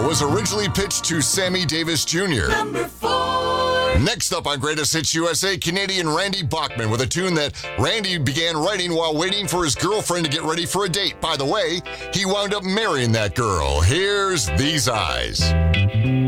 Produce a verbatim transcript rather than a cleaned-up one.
was originally pitched to Sammy Davis Junior Number four. Next up on Greatest Hits U S A, Canadian Randy Bachman with a tune that Randy began writing while waiting for his girlfriend to get ready for a date. By the way, he wound up marrying that girl. Here's These Eyes.